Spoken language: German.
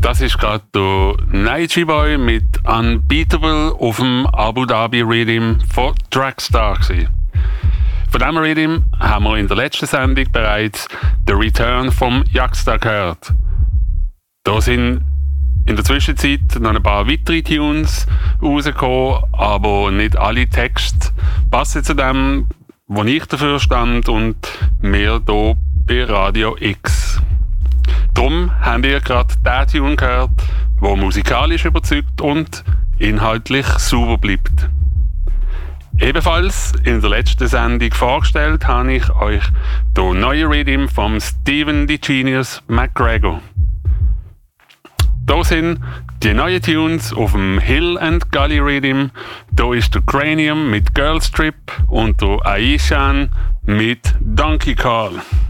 Das ist gerade der Nige Boy mit Unbeatable auf dem Abu Dhabi Rhythm von Dragstar gewesen. Von diesem Rhythm haben wir in der letzten Sendung bereits The Return vom Jagstar gehört. Da sind in der Zwischenzeit noch ein paar weitere Tunes rausgekommen, aber nicht alle Texte passen zu dem, wo ich dafür stand und wir hier bei Radio X. Darum habt ihr gerade den Tune gehört, der musikalisch überzeugt und inhaltlich sauber bleibt. Ebenfalls in der letzten Sendung vorgestellt habe ich euch den neuen Rhythm von Steven the Genius McGregor. Hier sind die neuen Tunes auf dem Hill and Gully Rhythm. Hier ist der Cranium mit Girl Strip und der Aishan mit Donkey Call.